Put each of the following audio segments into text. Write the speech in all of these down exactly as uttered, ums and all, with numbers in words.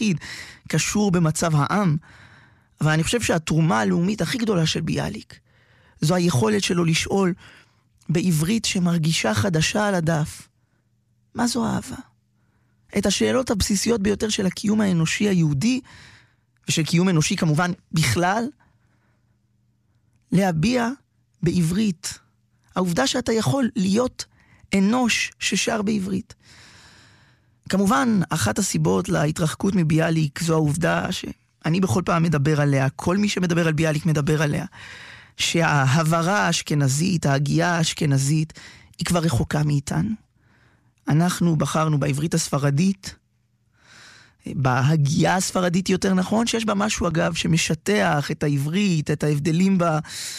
היחיד קשור במצב העם, אבל אני חושב שהתרומה הלאומית הכי גדולה של ביאליק, זו היכולת שלו לשאול בעברית שמרגישה חדשה על הדף, מה זו אהבה? את השאלות הבסיסיות ביותר של הקיום האנושי היהודי, ושל קיום אנושי כמובן בכלל, להביע בעברית. העובדה שאתה יכול להיות אנוש ששר בעברית. כמובן, אחת הסיבות להתרחקות מביאליק זו העובדה שאני בכל פעם מדבר עליה, כל מי שמדבר על ביאליק מדבר עליה, שההברה האשכנזית, ההגייה האשכנזית, היא כבר רחוקה מאיתנו. אנחנו בחרנו בעברית הספרדית, בהגייה הספרדית יותר נכון, שיש בה משהו אגב שמשטח את העברית, את ההבדלים בה,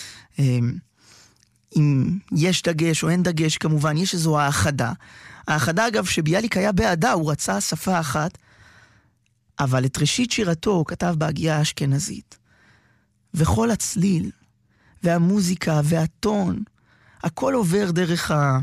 אם יש דגש או אין דגש כמובן, יש איזו האחדה. האחדה אגב שביאליק היה בעדה, הוא רצה שפה אחת, אבל את ראשית שירתו הוא כתב בהגייה האשכנזית. וכל הצליל, והמוזיקה, והטון, הכל עובר דרך ה...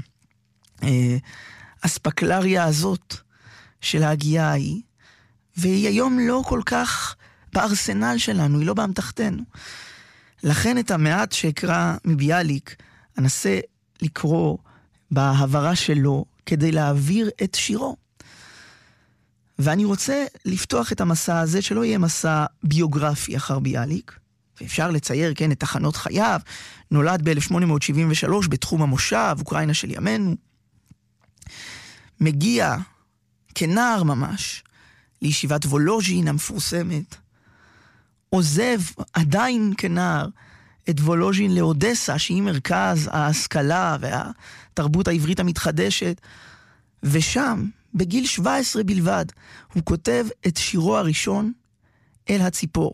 הספקלריה הזאת של ההגייה ההיא, והיא היום לא כל כך בארסנל שלנו, היא לא באמתחתנו. לכן את המעט שאקרא מביאליק, אנסה לקרוא בהעברה שלו, כדי להעביר את שירו. ואני רוצה לפתוח את המסע הזה, שלא יהיה מסע ביוגרפי אחר ביאליק, ואפשר לצייר, כן, את תחנות חייו, נולד ב-אלף שמונה מאות שבעים ושלוש בתחום המושב, אוקראינה של ימינו, מגיע כנער ממש לישיבת וולוז'ין המפורסמת, עוזב עדיין כנער את וולוז'ין לאודסה, שהיא מרכז ההשכלה והתרבות העברית המתחדשת, ושם, בגיל שבע עשרה בלבד, הוא כותב את שירו הראשון, אל הציפור.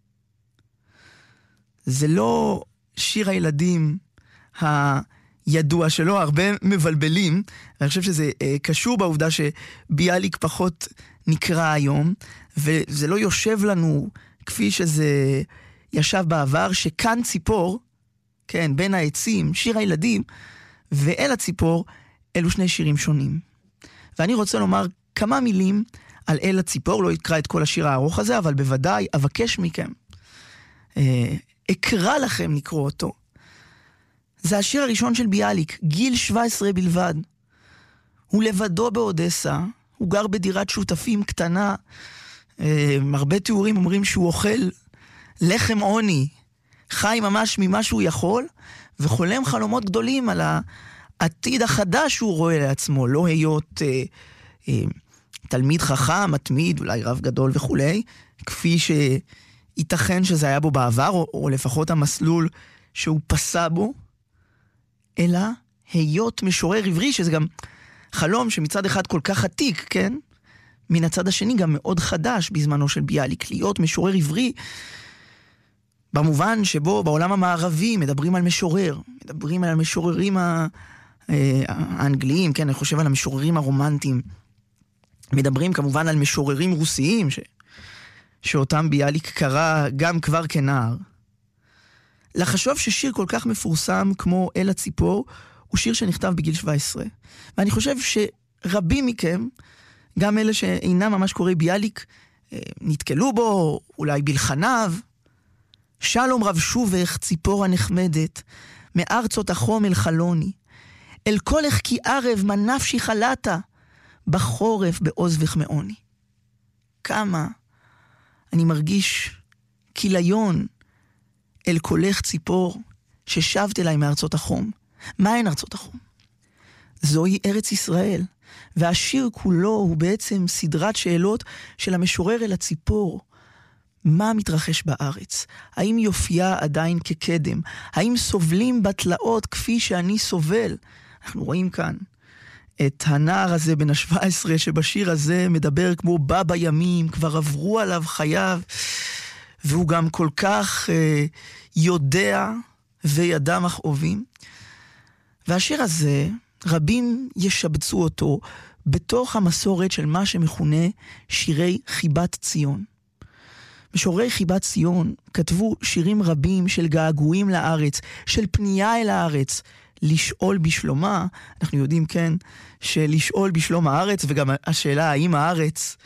זה לא שיר הילדים הידוע שלו, הרבה מבלבלים, ואני חושב שזה אה, קשור בעובדה שביאליק פחות נקרא היום, וזה לא יושב לנו כפי שזה ישב בעבר, שכאן ציפור, כן, בין העצים, שיר הילדים, ואל הציפור, אלו שני שירים שונים. ואני רוצה לומר כמה מילים על אל הציפור, לא אקרא את כל השיר הארוך הזה, אבל בוודאי אבקש מכם, אה, אקרא לכם לקרוא אותו. זה השיר הראשון של ביאליק, גיל שבע עשרה בלבד. הוא לבדו באודסה, הוא גר בדירת שותפים קטנה, אה, הרבה תיאורים אומרים שהוא אוכל לחם עוני, חי ממש ממה שהוא יכול, וחולם חלומות גדולים על העתיד החדש שהוא רואה לעצמו, לא היות אה, אה, תלמיד חכם, מתמיד, אולי רב גדול וכולי, כפי שייתכן שזה היה בו בעבר, או, או לפחות המסלול שהוא פסע בו, אלא היות משורר עברי, שזה גם חלום שמצד אחד כל כך עתיק, כן? מן הצד השני גם מאוד חדש בזמנו של ביאליק, להיות משורר עברי, במובן שבו בעולם המערבי מדברים על משורר, מדברים על המשוררים האנגליים, כן, אני חושב על המשוררים הרומנטיים, מדברים כמובן על משוררים רוסיים, ש... שאותם ביאליק קרא גם כבר כנער. לחשוב ששיר כל כך מפורסם כמו אל הציפור, הוא שיר שנכתב בגיל שבע עשרה. ואני חושב שרבים מכם, גם אלה שאינם ממש קוראי ביאליק, נתקלו בו, אולי בלחניו, שלום רב שובך ציפור הנחמדת, מארצות החום אל חלוני, אל קולך כי ערב מנפשי חלתה, בחורף בעוזבך מעוני. כמה אני מרגיש כיליון אל קולך ציפור ששבת אליי מארצות החום. מה הן ארצות החום? זוהי ארץ ישראל, והשיר כולו הוא בעצם סדרת שאלות של המשורר אל הציפור. מה מתרחש בארץ? האם יופייה עדיין כקדם? האם סובלים בתלאות כפי שאני סובל? אנחנו רואים כאן את הנער הזה בן ה-שבע עשרה שבשיר הזה מדבר כמו בא בימים, כבר עברו עליו חייו, והוא גם כל כך אה, יודע וידע מכאובים. והשיר הזה, רבים ישבצו אותו בתוך המסורת של מה שמכונה שירי חיבת ציון. משוררי חיבת ציון כתבו שירים רבים של געגועים לארץ, של פנייה אל הארץ, לשאול בשלומה. אנחנו יודעים, כן, שלשאול בשלום הארץ, וגם השאלה האם הארץ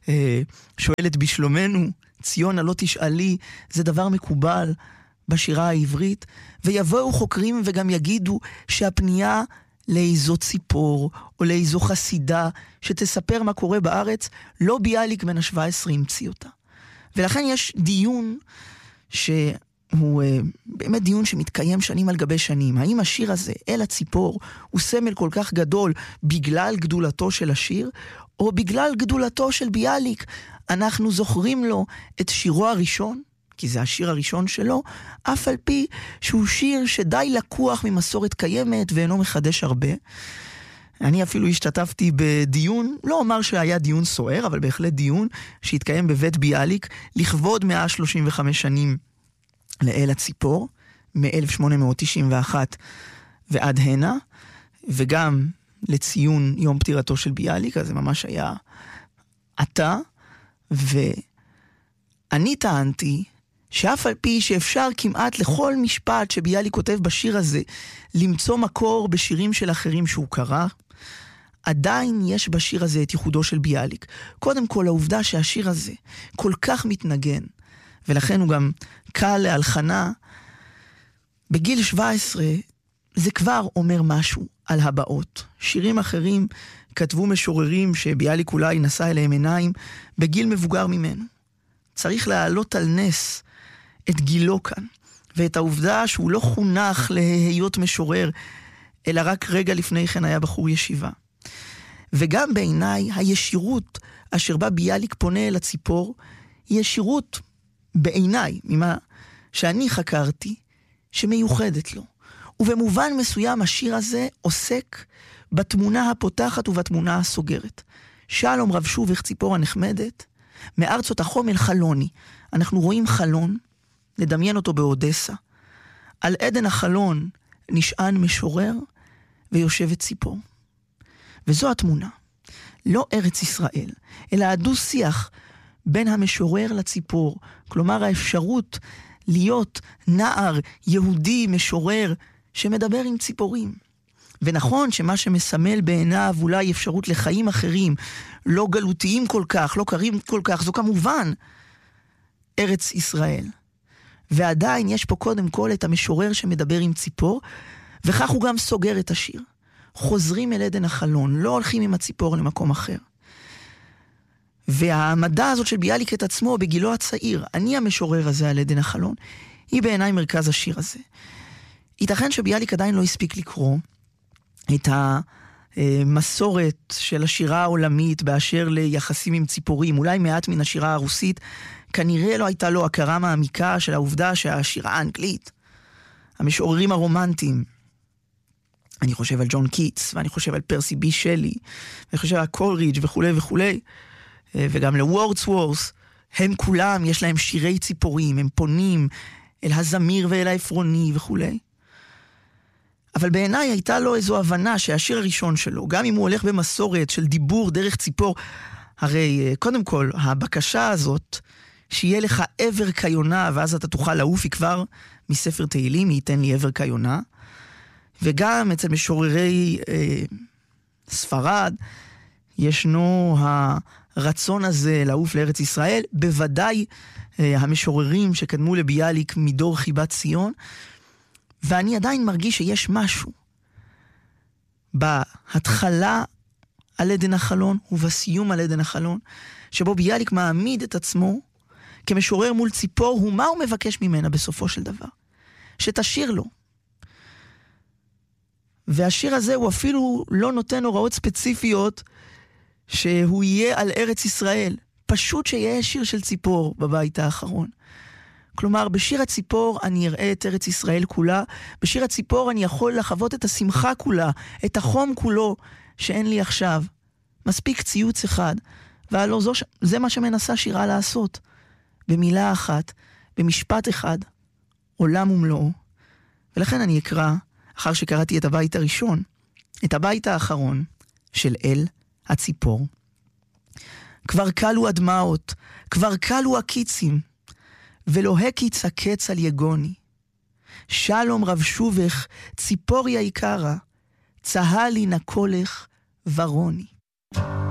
אה, שואלת בשלומנו, ציונה לא תשאלי, זה דבר מקובל בשירה העברית, ויבואו חוקרים וגם יגידו שהפנייה לאיזו ציפור או לאיזו חסידה שתספר מה קורה בארץ, לא ביאליק בן ה-שבע עשרה המציא אותה. ולכן יש דיון שהוא אה, באמת דיון שמתקיים שנים על גבי שנים. האם השיר הזה, אל הציפור, הוא סמל כל כך גדול בגלל גדולתו של השיר, או בגלל גדולתו של ביאליק? אנחנו זוכרים לו את שירו הראשון, כי זה השיר הראשון שלו, אף על פי שהוא שיר שדי לקוח ממסורת קיימת ואינו מחדש הרבה. אני אפילו השתתפתי בדיון, לא אומר שהיה דיון סוער, אבל בהחלט דיון שהתקיים בבית ביאליק, לכבוד מאה שלושים וחמש שנים לאל הציפור, מ-אלף שמונה מאות תשעים ואחת ועד הנה, וגם לציון יום פטירתו של ביאליק, אז זה ממש היה עתה, ואני טענתי שאף על פי שאפשר כמעט לכל משפט שביאליק כותב בשיר הזה למצוא מקור בשירים של אחרים שהוא קרא, עדיין יש בשיר הזה את ייחודו של ביאליק. קודם כל, העובדה שהשיר הזה כל כך מתנגן, ולכן הוא גם קל להלחנה, בגיל שבע עשרה זה כבר אומר משהו על הבאות. שירים אחרים כתבו משוררים שביאליק אולי נשא אליהם עיניים בגיל מבוגר ממנו. צריך להעלות על נס את גילו כאן, ואת העובדה שהוא לא חונך להיות משורר, אלא רק רגע לפני כן היה בחור ישיבה. וגם בעיניי הישירות אשר בה ביאליק פונה אל הציפור, היא ישירות בעיניי, ממה שאני חקרתי, שמיוחדת לו. ובמובן מסוים השיר הזה עוסק בתמונה הפותחת ובתמונה הסוגרת. שלום רב שובך ציפור הנחמדת, מארצות החום אל חלוני. אנחנו רואים חלון, נדמיין אותו באודסה. על עדן החלון נשען משורר ויושבת ציפור. וזו התמונה. לא ארץ ישראל, אלא הדו שיח בין המשורר לציפור. כלומר האפשרות להיות נער יהודי משורר שמדבר עם ציפורים. ונכון שמה שמסמל בעיניו אולי אפשרות לחיים אחרים, לא גלותיים כל כך, לא קרים כל כך, זו כמובן ארץ ישראל. ועדיין יש פה קודם כל את המשורר שמדבר עם ציפור, וכך הוא גם סוגר את השיר. חוזרים אל עדן החלון, לא הולכים עם הציפור למקום אחר. והעמדה הזאת של ביאליק את עצמו בגילו הצעיר, אני המשורר הזה על עדן החלון, היא בעיניי מרכז השיר הזה. ייתכן שביאליק עדיין לא הספיק לקרוא את המסורת של השירה העולמית באשר ליחסים עם ציפורים, אולי מעט מן השירה הרוסית, כנראה לא הייתה לו הכרה מעמיקה של העובדה שהשירה האנגלית, המשוררים הרומנטיים, אני חושב על ג'ון קיטס, ואני חושב על פרסי בי שלי, ואני חושב על קולרידג' וכו' וכו', וגם לוורדסוורת', הם כולם, יש להם שירי ציפורים, הם פונים אל הזמיר ואל העפרוני וכו'. אבל בעיניי הייתה לו איזו הבנה שהשיר הראשון שלו, גם אם הוא הולך במסורת של דיבור דרך ציפור, הרי קודם כל, הבקשה הזאת, שיהיה לך עבר כיונה, ואז אתה תוכל לעוף, היא כבר מספר תהילים, היא ייתן לי עבר כיונה, וגם אצל משוררי אה, ספרד, ישנו הרצון הזה לעוף לארץ ישראל, בוודאי אה, המשוררים שקדמו לביאליק מדור חיבת ציון, ואני עדיין מרגיש שיש משהו בהתחלה על עדן החלון ובסיום על עדן החלון, שבו ביאליק מעמיד את עצמו כמשורר מול ציפור, ומה הוא מבקש ממנה בסופו של דבר? שתשיר לו. והשיר הזה הוא אפילו לא נותן הוראות ספציפיות שהוא יהיה על ארץ ישראל. פשוט שיהיה שיר של ציפור בבית האחרון. כלומר, בשיר הציפור אני אראה את ארץ ישראל כולה, בשיר הציפור אני יכול לחוות את השמחה כולה, את החום כולו שאין לי עכשיו. מספיק ציוץ אחד, והלא זו, זה מה שמנסה שירה לעשות. במילה אחת, במשפט אחד, עולם ומלואו. ולכן אני אקרא, אחר שקראתי את הבית הראשון, את הבית האחרון של אל הציפור. כבר קלו הדמעות, כבר קלו הקיצים, ולא הקיץ הקץ על יגוני. שלום רב שובך, ציפור יקרה, צהלי נקולך ורוני.